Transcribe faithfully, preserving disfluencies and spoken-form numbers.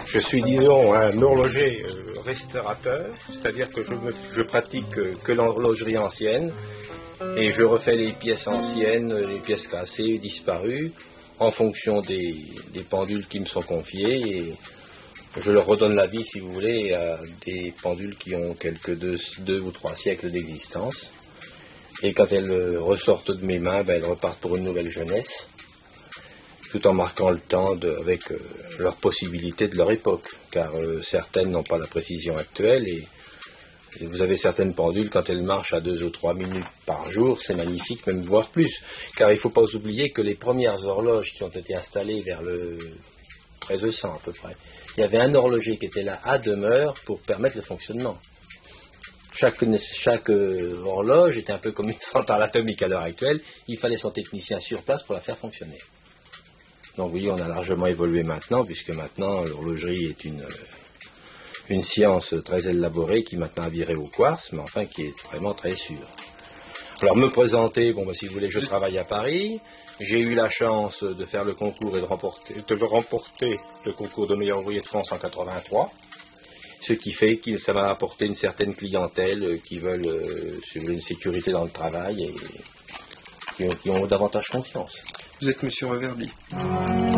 Je suis, disons, un horloger euh, restaurateur, c'est-à-dire que je, me, je pratique euh, que l'horlogerie ancienne et je refais les pièces anciennes, les pièces cassées, disparues, en fonction des, des pendules qui me sont confiées, et je leur redonne la vie, si vous voulez, à des pendules qui ont quelques deux, deux ou trois siècles d'existence. Et quand elles ressortent de mes mains, ben, elles repartent pour une nouvelle jeunesse, tout en marquant le temps de, avec euh, leurs possibilités de leur époque, car euh, certaines n'ont pas la précision actuelle, et, et vous avez certaines pendules, quand elles marchent à deux ou trois minutes par jour, c'est magnifique, même voire plus, car il ne faut pas oublier que les premières horloges qui ont été installées vers le treize cents à peu près, il y avait un horloger qui était là à demeure pour permettre le fonctionnement. Chaque, chaque euh, horloge était un peu comme une centrale atomique à l'heure actuelle, il fallait son technicien sur place pour la faire fonctionner. Donc vous voyez, on a largement évolué maintenant, puisque maintenant l'horlogerie est une, une science très élaborée qui maintenant a viré au quartz, mais enfin qui est vraiment très sûre. Alors me présenter, bon, bah, si vous voulez, je travaille à Paris, j'ai eu la chance de faire le concours et de remporter, de remporter le concours de meilleur ouvrier de France en quatre-vingt-trois, ce qui fait que ça m'a apporté une certaine clientèle qui veulent euh, si vous voulez, une sécurité dans le travail et qui, qui ont davantage confiance. Vous êtes Monsieur Reverdy.